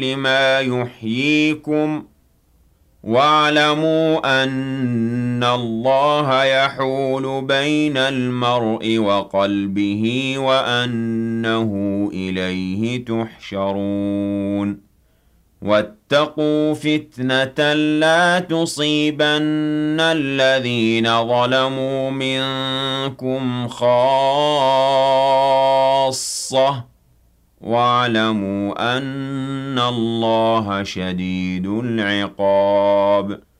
لما يحييكم واعلموا أن الله يحول بين المرء وقلبه وأنه إليه تحشرون واتقوا فتنة لا تصيبن الذين ظلموا منكم خاصة واعلموا أن الله شديد العقاب